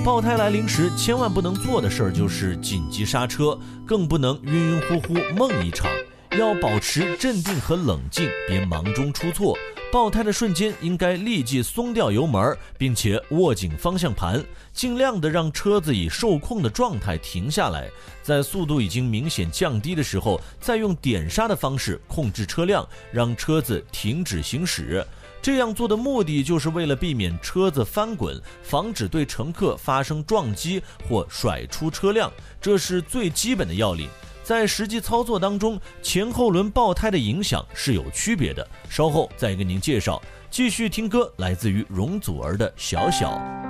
爆胎来临时，千万不能做的事儿就是紧急刹车，更不能晕晕乎乎梦一场，要保持镇定和冷静，别忙中出错。爆胎的瞬间应该立即松掉油门，并且握紧方向盘，尽量的让车子以受控的状态停下来，在速度已经明显降低的时候，再用点刹的方式控制车辆，让车子停止行驶。这样做的目的就是为了避免车子翻滚，防止对乘客发生撞击或甩出车辆，这是最基本的要领。在实际操作当中，前后轮爆胎的影响是有区别的，稍后再跟您介绍。继续听歌，来自于容祖儿的《小小》。